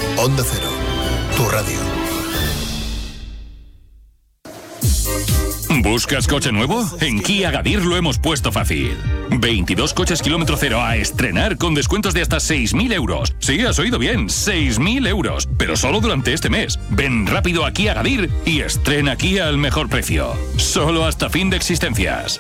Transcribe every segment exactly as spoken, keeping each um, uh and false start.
Onda Cero, tu radio. ¿Buscas coche nuevo? En Kia Gadir lo hemos puesto fácil. veintidós coches kilómetro cero a estrenar con descuentos de hasta seis mil euros. Sí, has oído bien, seis mil euros. Pero solo durante este mes. Ven rápido a Kia Gadir y estrena Kia al mejor precio. Solo hasta fin de existencias.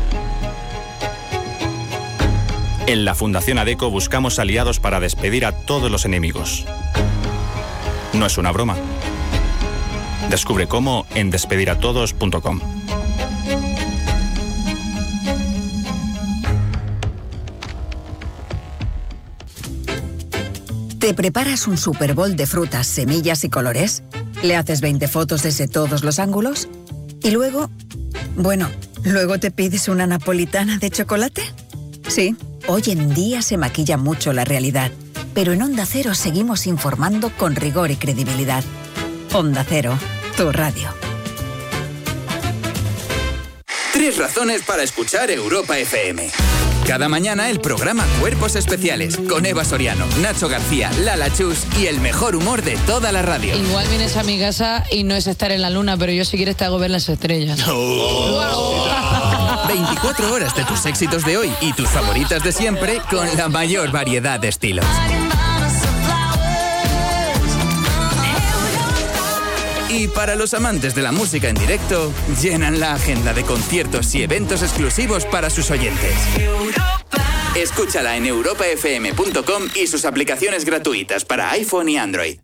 En la Fundación ADECO buscamos aliados para despedir a todos los enemigos. No es una broma. Descubre cómo en despediratodos punto com. ¿Te preparas un Super Bowl de frutas, semillas y colores? ¿Le haces veinte fotos desde todos los ángulos? ¿Y luego? Bueno, ¿luego te pides una napolitana de chocolate? Sí, hoy en día se maquilla mucho la realidad, pero en Onda Cero seguimos informando con rigor y credibilidad. Onda Cero, tu radio. Tres razones para escuchar Europa F M. Cada mañana el programa Cuerpos Especiales con Eva Soriano, Nacho García, Lala Chus y el mejor humor de toda la radio. Igual vienes a mi casa y no es estar en la luna, pero yo si quieres te hago ver las estrellas. Oh. veinticuatro horas de tus éxitos de hoy y tus favoritas de siempre con la mayor variedad de estilos. Y para los amantes de la música en directo, llenan la agenda de conciertos y eventos exclusivos para sus oyentes. Escúchala en europa f m punto com y sus aplicaciones gratuitas para iPhone y Android.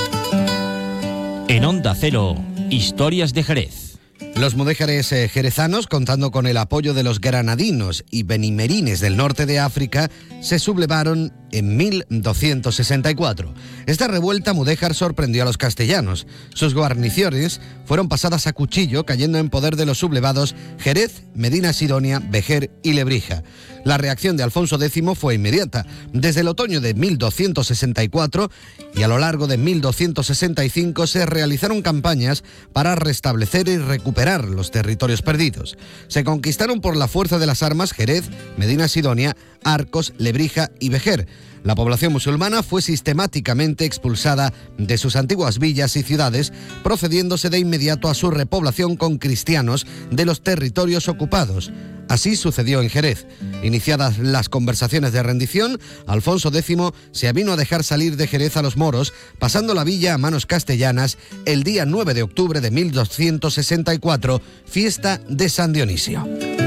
En Onda Cero, Historias de Jerez. Los mudéjares eh, jerezanos, contando con el apoyo de los granadinos y benimerines del norte de África, se sublevaron en mil doscientos sesenta y cuatro. Esta revuelta mudéjar sorprendió a los castellanos. Sus guarniciones fueron pasadas a cuchillo, cayendo en poder de los sublevados Jerez, Medina Sidonia, Vejer y Lebrija. La reacción de Alfonso X fue inmediata. Desde el otoño de mil doscientos sesenta y cuatro y a lo largo de mil doscientos sesenta y cinco se realizaron campañas para restablecer y recuperar los territorios perdidos. Se conquistaron por la fuerza de las armas Jerez, Medina Sidonia, Arcos, Lebrija y Vejer. La población musulmana fue sistemáticamente expulsada de sus antiguas villas y ciudades, procediéndose de inmediato a su repoblación con cristianos de los territorios ocupados. Así sucedió en Jerez. Iniciadas las conversaciones de rendición, Alfonso X se avino a dejar salir de Jerez a los moros, pasando la villa a manos castellanas el día nueve de octubre de mil doscientos sesenta y cuatro, fiesta de San Dionisio.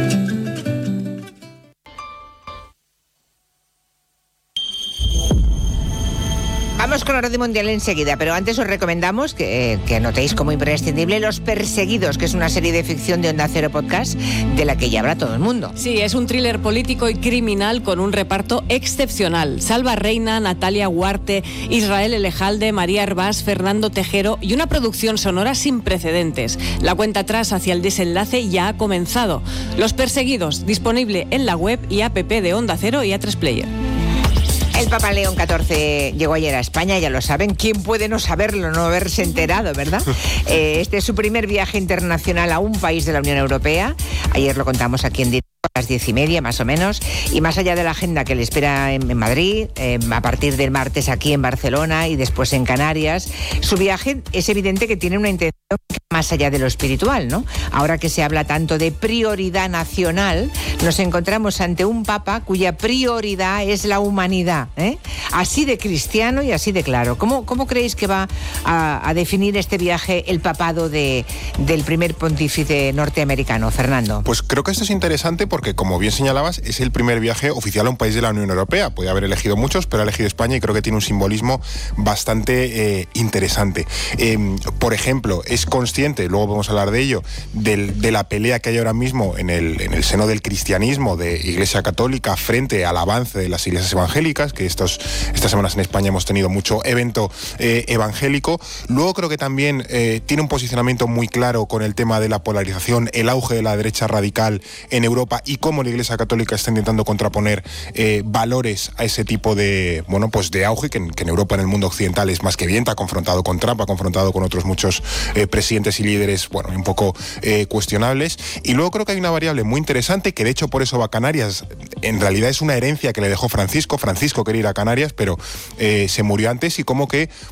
Vamos con la Radio Mundial enseguida, pero antes os recomendamos que, que anotéis como imprescindible Los Perseguidos, que es una serie de ficción de Onda Cero Podcast de la que ya habla todo el mundo. Sí, es un thriller político y criminal con un reparto excepcional. Salva Reina, Natalia Huarte, Israel Elejalde, María Hervás, Fernando Tejero y una producción sonora sin precedentes. La cuenta atrás hacia el desenlace ya ha comenzado. Los Perseguidos, disponible en la web y app de Onda Cero y A tres Player. El Papa León catorce llegó ayer a España, ya lo saben. ¿Quién puede no saberlo, no haberse enterado, verdad? Eh, este es su primer viaje internacional a un país de la Unión Europea. Ayer lo contamos aquí en directo a las diez y media, más o menos. Y más allá de la agenda que le espera en, en Madrid, eh, a partir del martes aquí en Barcelona y después en Canarias, su viaje es evidente que tiene una intención más allá de lo espiritual, ¿no? Ahora que se habla tanto de prioridad nacional, nos encontramos ante un papa cuya prioridad es la humanidad, ¿eh? Así de cristiano y así de claro. ¿Cómo, cómo creéis que va a, a definir este viaje el papado de, del primer pontífice norteamericano, Fernando? Pues creo que esto es interesante porque, como bien señalabas, es el primer viaje oficial a un país de la Unión Europea. Puede haber elegido muchos, pero ha elegido España y creo que tiene un simbolismo bastante eh, interesante. Eh, por ejemplo, es consciente, luego vamos a hablar de ello, del, de la pelea que hay ahora mismo en el, en el seno del cristianismo, de Iglesia Católica, frente al avance de las iglesias evangélicas, que estos, estas semanas en España hemos tenido mucho evento eh, evangélico. Luego creo que también eh, tiene un posicionamiento muy claro con el tema de la polarización, el auge de la derecha radical en Europa y cómo la Iglesia Católica está intentando contraponer eh, valores a ese tipo de, bueno, pues de auge que en, que en Europa, en el mundo occidental, es más que evidente. Ha confrontado con Trump, ha confrontado con otros muchos eh, presidentes y líderes, bueno, un poco eh, cuestionables. Y luego creo que hay una variable muy interesante, que de hecho por eso va a Canarias. En realidad es una herencia que le dejó Francisco. Francisco quería ir a Canarias, pero eh, se murió antes, y como que